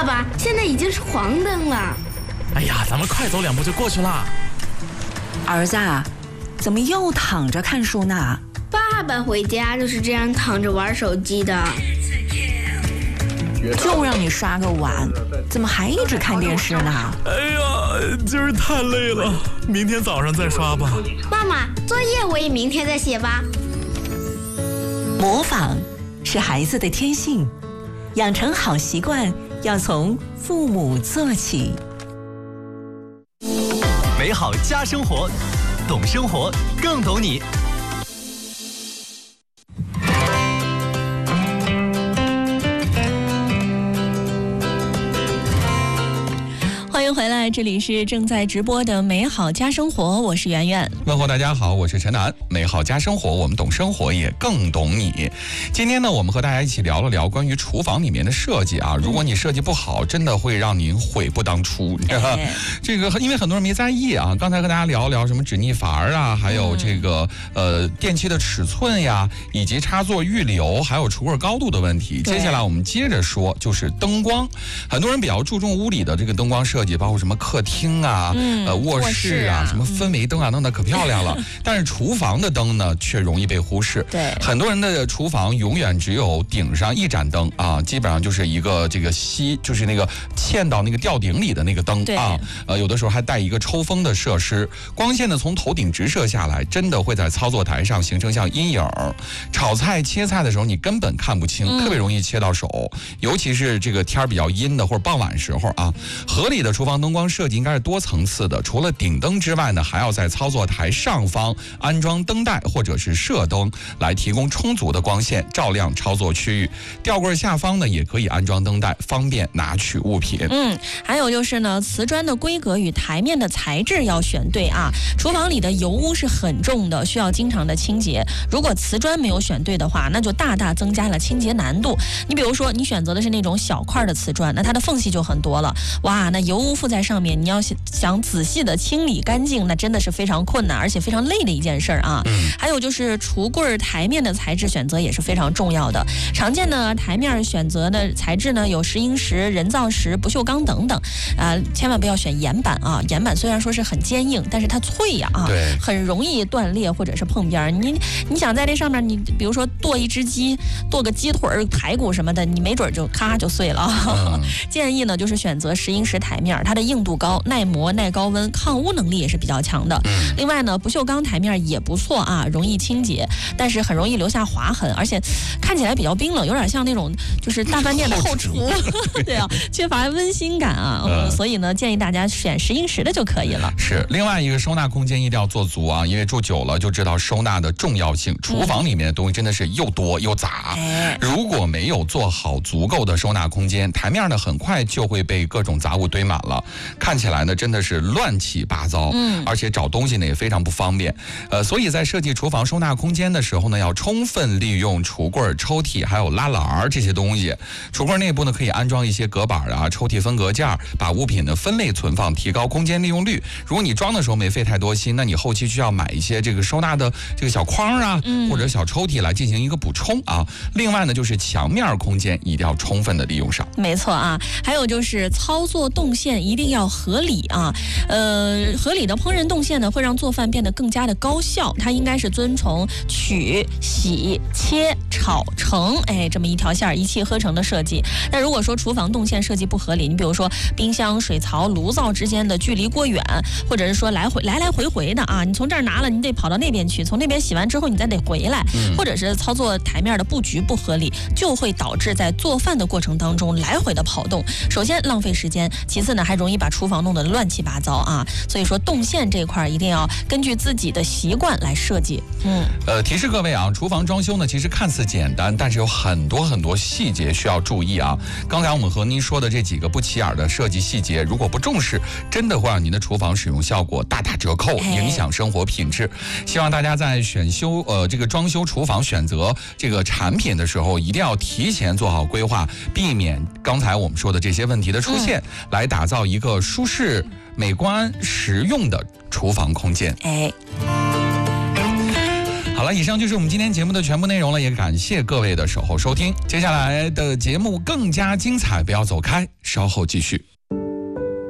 爸爸，现在已经是黄灯了。 哎呀，咱们快走2步就过去了。 儿子，怎么又躺着看书呢？ 爸爸回家就是这样躺着玩手机的。 就让你刷个碗，怎么还一直看电视呢？ 哎呀，今儿太累了，明天早上再刷吧。 妈妈，作业我也明天再写吧。 模仿是孩子的天性，养成好习惯要从父母做起。 美好家生活，懂生活更懂你。 欢迎回来，这里是正在直播的美好家生活，我是圆圆。 问候大家好，我是陈楠。美好家生活，我们懂生活，也更懂你。今天呢，我们和大家一起聊了聊关于厨房里面的设计啊。如果你设计不好，真的会让您悔不当初。这个因为很多人没在意啊。刚才和大家聊聊什么止逆阀啊，还有这个电器的尺寸呀，以及插座预留，还有橱柜高度的问题。接下来我们接着说，就是灯光。很多人比较注重屋里的这个灯光设计，包括什么客厅啊、卧室啊，什么氛围灯啊，弄得可漂亮了。但是厨房的灯呢，却容易被忽视。 对， 很多人的厨房永远只有顶上一盏灯啊，基本上就是一个这个就是那个嵌到那个吊顶里的那个灯啊。有的时候还带一个抽风的设施，光线呢从头顶直射下来，真的会在操作台上形成像阴影。炒菜切菜的时候，你根本看不清，特别容易切到手，尤其是这个天比较阴的或者傍晚时候啊。合理的厨房灯光设计应该是多层次的，除了顶灯之外呢，还要在操作台上方安装灯带或者是射灯，来提供充足的光线照亮操作区域。吊柜下方呢也可以安装灯带，方便拿取物品。 还有就是呢，瓷砖的规格与台面的材质要选对啊。厨房里的油污是很重的，需要经常的清洁。如果瓷砖没有选对的话，那就大大增加了清洁难度。你比如说，你选择的是那种小块的瓷砖，那它的缝隙就很多了。哇，那油污附在上面，你要想仔细的清理干净，那真的是非常困难，而且非常累的一件事啊。还有就是橱柜台面的材质选择也是非常重要的。常见的台面选择的材质呢，有石英石、人造石、不锈钢等等千万不要选岩板啊。岩板虽然说是很坚硬，但是它脆呀很容易断裂或者是碰边。你想在这上面，你比如说剁一只鸡，剁个鸡腿排骨什么的，你没准就咔就碎了。建议呢就是选择石英石台面，它的硬度高、耐磨、耐高温、抗污能力也是比较强的。另外呢，不锈钢台面也不错啊，容易清洁，但是很容易留下划痕，而且看起来比较冰冷，有点像那种就是大饭店的后厨。对啊，缺乏温馨感啊。所以呢，建议大家选石英石的就可以了。 是，另外一个收纳空间一定要做足啊，因为住久了就知道收纳的重要性。厨房里面的东西真的是又多又杂，如果没有做好足够的收纳空间，台面呢很快就会被各种杂物堆满了，看起来呢真的是乱七八糟，而且找东西呢也非常不方便。所以在设计厨房收纳空间的时候呢，要充分利用橱柜、抽屉还有拉篮这些东西。橱柜内部呢可以安装一些隔板啊、抽屉分隔件，把物品的分类存放，提高空间利用率。如果你装的时候没费太多心，那你后期需要买一些这个收纳的这个小框啊，或者小抽屉来进行一个补充啊。另外呢，就是墙面空间一定要充分的利用上。 没错啊，还有就是操作动线一定要合理啊。合理的烹饪动线呢，会让做饭变得更加的高效。它应该是遵从取、洗、切、炒、盛，这么一条线一气呵成的设计。那如果说厨房动线设计不合理，你比如说冰箱、水槽、炉灶之间的距离过远，或者是说来回的啊，你从这儿拿了，你得跑到那边去，从那边洗完之后你再得回来，或者是操作台面的布局不合理，就会导致在做饭的过程当中来回的跑动。首先浪费时间，其次呢还容易把厨房弄得乱七八糟啊。所以说动线这块一定要根据自己的习惯来设计。 提示各位啊，厨房装修呢其实看似简单，但是有很多细节需要注意啊。刚才我们和您说的这几个不起眼的设计细节，如果不重视，真的会让您的厨房使用效果大打折扣，影响生活品质。希望大家在这个装修厨房选择这个产品的时候，一定要提前做好规划，避免刚才我们说的这些问题的出现，来打造一个舒适、美观、实用的厨房空间。 好了，以上就是我们今天节目的全部内容了，也感谢各位的守候收听。接下来的节目更加精彩，不要走开，稍后继续。